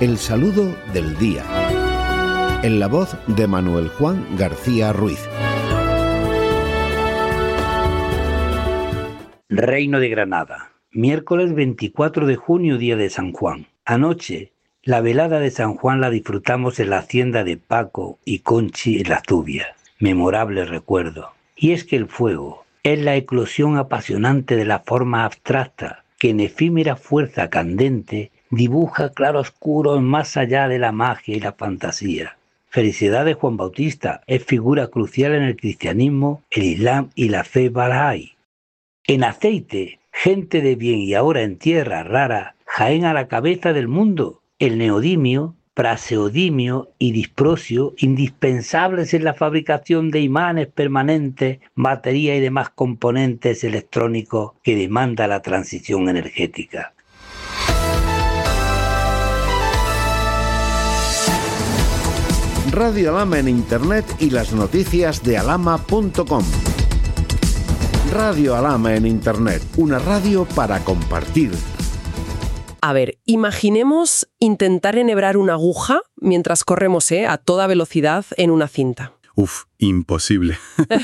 El saludo del día. En la voz de Manuel Juan García Ruiz. Reino de Granada. Miércoles 24 de junio, día de San Juan. Anoche, la velada de San Juan la disfrutamos en la hacienda de Paco y Conchi en Las Tubias. Memorable recuerdo. Y es que el fuego es la eclosión apasionante de la forma abstracta que en efímera fuerza candente dibuja claroscuros más allá de la magia y la fantasía. Felicidades Juan Bautista es figura crucial en el cristianismo, el islam y la fe Bahá'í. En aceite, gente de bien y ahora en tierra rara, Jaén a la cabeza del mundo. El neodimio, praseodimio y disprosio, indispensables en la fabricación de imanes permanentes, batería y demás componentes electrónicos que demanda la transición energética. Radio Alhama en Internet y las noticias de alhama.com. Radio Alhama en Internet, una radio para compartir. A ver, imaginemos intentar enhebrar una aguja mientras corremos a toda velocidad en una cinta. Uf, imposible.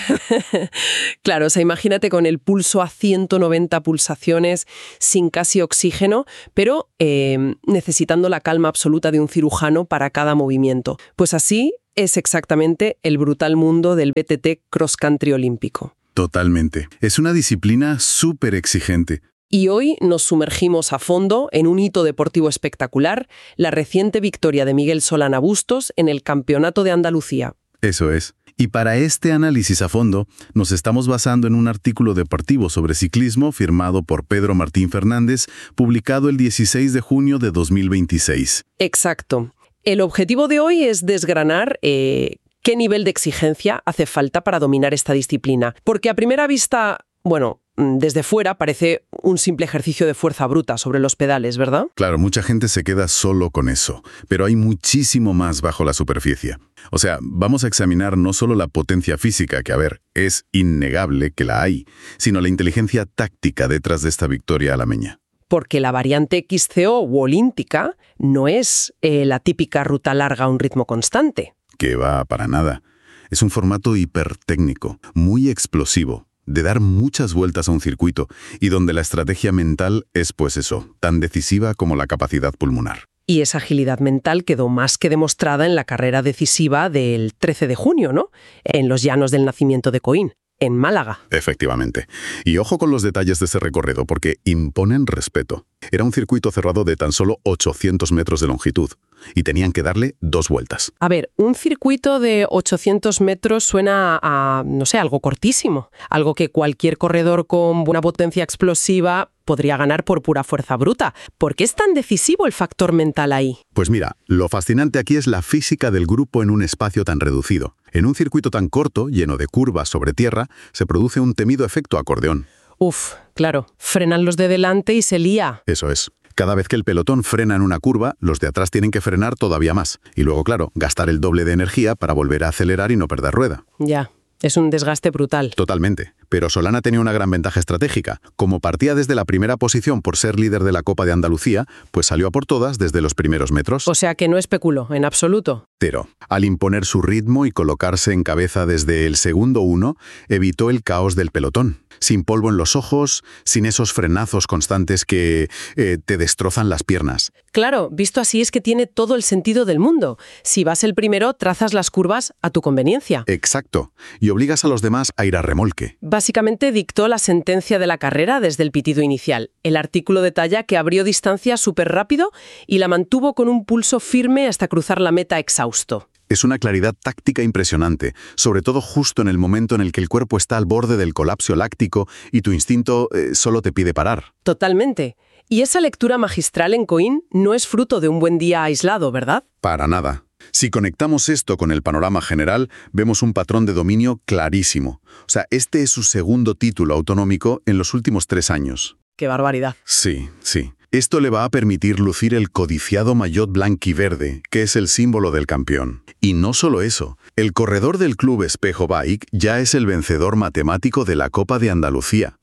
Claro, o sea, imagínate con el pulso a 190 pulsaciones, sin casi oxígeno, pero necesitando la calma absoluta de un cirujano para cada movimiento. Pues así es exactamente el brutal mundo del BTT Cross Country olímpico. Totalmente. Es una disciplina súper exigente. Y hoy nos sumergimos a fondo en un hito deportivo espectacular, la reciente victoria de Miguel Solana Bustos en el Campeonato de Andalucía. Eso es. Y para este análisis a fondo, nos estamos basando en un artículo deportivo sobre ciclismo firmado por Pedro Martín Fernández, publicado el 16 de junio de 2026. Exacto. El objetivo de hoy es desgranar qué nivel de exigencia hace falta para dominar esta disciplina. Porque a primera vista, desde fuera parece un simple ejercicio de fuerza bruta sobre los pedales, ¿verdad? Claro, mucha gente se queda solo con eso, pero hay muchísimo más bajo la superficie. O sea, vamos a examinar no solo la potencia física, que es innegable que la hay, sino la inteligencia táctica detrás de esta victoria alameña. Porque la variante XCO u olímpica no es la típica ruta larga a un ritmo constante. Que va para nada. Es un formato hipertécnico, muy explosivo, de dar muchas vueltas a un circuito y donde la estrategia mental es, tan decisiva como la capacidad pulmonar. Y esa agilidad mental quedó más que demostrada en la carrera decisiva del 13 de junio, ¿no? En los llanos del nacimiento de Coín, en Málaga. Efectivamente. Y ojo con los detalles de ese recorrido, porque imponen respeto. Era un circuito cerrado de tan solo 800 metros de longitud y tenían que darle 2 vueltas. A ver, un circuito de 800 metros suena a, algo cortísimo. Algo que cualquier corredor con buena potencia explosiva podría ganar por pura fuerza bruta. ¿Por qué es tan decisivo el factor mental ahí? Pues mira, lo fascinante aquí es la física del grupo en un espacio tan reducido. En un circuito tan corto, lleno de curvas sobre tierra, se produce un temido efecto acordeón. Uf, claro. Frenan los de delante y se lía. Eso es. Cada vez que el pelotón frena en una curva, los de atrás tienen que frenar todavía más. Y luego, claro, gastar el doble de energía para volver a acelerar y no perder rueda. Ya. Es un desgaste brutal. Totalmente. Pero Solana tenía una gran ventaja estratégica. Como partía desde la primera posición por ser líder de la Copa de Andalucía, pues salió a por todas desde los primeros metros. O sea que no especuló, en absoluto. Pero, al imponer su ritmo y colocarse en cabeza desde el segundo 1, evitó el caos del pelotón. Sin polvo en los ojos, sin esos frenazos constantes que te destrozan las piernas. Claro, visto así es que tiene todo el sentido del mundo. Si vas el primero, trazas las curvas a tu conveniencia. Exacto. Y obligas a los demás a ir a remolque. Básicamente dictó la sentencia de la carrera desde el pitido inicial. El artículo detalla que abrió distancia súper rápido y la mantuvo con un pulso firme hasta cruzar la meta exhausto. Es una claridad táctica impresionante, sobre todo justo en el momento en el que el cuerpo está al borde del colapso láctico y tu instinto solo te pide parar. Totalmente. Y esa lectura magistral en Coín no es fruto de un buen día aislado, ¿verdad? Para nada. Si conectamos esto con el panorama general, vemos un patrón de dominio clarísimo. O sea, este es su segundo título autonómico en los últimos 3 años. ¡Qué barbaridad! Sí. Esto le va a permitir lucir el codiciado maillot blanquiverde, que es el símbolo del campeón. Y no solo eso, el corredor del Club Espejo Bike ya es el vencedor matemático de la Copa de Andalucía.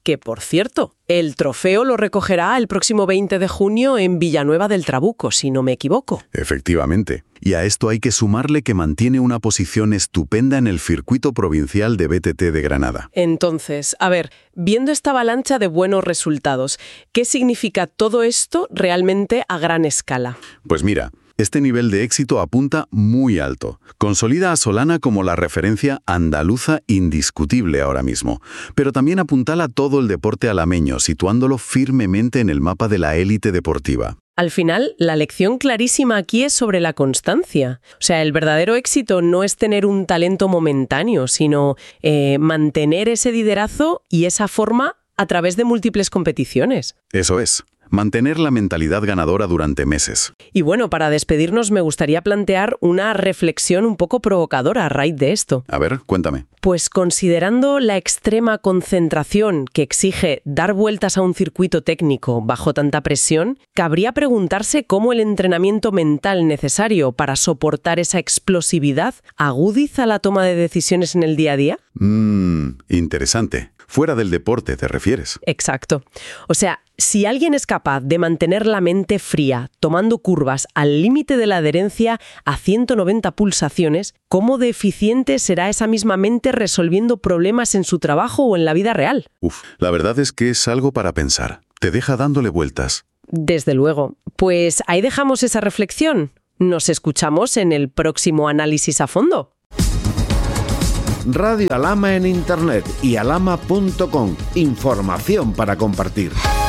Que, por cierto, el trofeo lo recogerá el próximo 20 de junio en Villanueva del Trabuco, si no me equivoco. Efectivamente. Y a esto hay que sumarle que mantiene una posición estupenda en el circuito provincial de BTT de Granada. Entonces, a ver, viendo esta avalancha de buenos resultados, ¿qué significa todo esto realmente a gran escala? Pues mira, este nivel de éxito apunta muy alto. Consolida a Solana como la referencia andaluza indiscutible ahora mismo, pero también apuntala todo el deporte alameño, situándolo firmemente en el mapa de la élite deportiva. Al final, la lección clarísima aquí es sobre la constancia. O sea, el verdadero éxito no es tener un talento momentáneo, sino mantener ese liderazo y esa forma a través de múltiples competiciones. Eso es. Mantener la mentalidad ganadora durante meses. Y bueno, para despedirnos me gustaría plantear una reflexión un poco provocadora a raíz de esto. A ver, cuéntame. Pues considerando la extrema concentración que exige dar vueltas a un circuito técnico bajo tanta presión, cabría preguntarse cómo el entrenamiento mental necesario para soportar esa explosividad agudiza la toma de decisiones en el día a día. Interesante. Fuera del deporte, ¿te refieres? Exacto. O sea, si alguien es capaz de mantener la mente fría, tomando curvas al límite de la adherencia a 190 pulsaciones, ¿cómo de eficiente será esa misma mente resolviendo problemas en su trabajo o en la vida real? La verdad es que es algo para pensar. Te deja dándole vueltas. Desde luego. Pues ahí dejamos esa reflexión. Nos escuchamos en el próximo análisis a fondo. Radio Alhama en Internet y alhama.com. Información para compartir.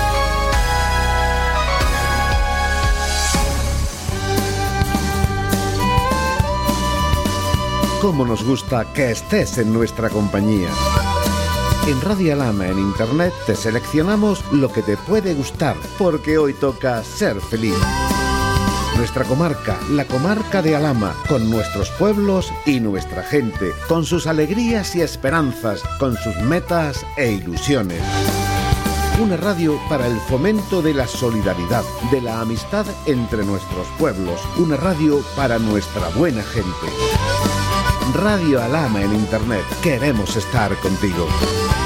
Cómo nos gusta que estés en nuestra compañía. En Radio Alhama en Internet te seleccionamos lo que te puede gustar, porque hoy toca ser feliz. Nuestra comarca, la comarca de Alhama, con nuestros pueblos y nuestra gente, con sus alegrías y esperanzas, con sus metas e ilusiones. Una radio para el fomento de la solidaridad, de la amistad entre nuestros pueblos. Una radio para nuestra buena gente. Radio Alhama en Internet. Queremos estar contigo.